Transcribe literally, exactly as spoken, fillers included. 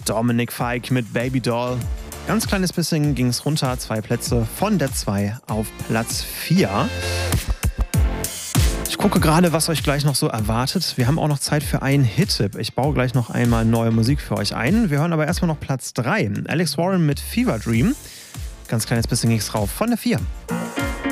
Dominic Fike mit Baby Doll. Ganz kleines bisschen ging es runter, zwei Plätze von der zwei auf Platz vier. Ich gucke gerade, was euch gleich noch so erwartet. Wir haben auch noch Zeit für einen Hit-Tipp. Ich baue gleich noch einmal neue Musik für euch ein. Wir hören aber erstmal noch Platz drei. Alex Warren mit Fever Dream. Ganz kleines bisschen ging es rauf von der vier.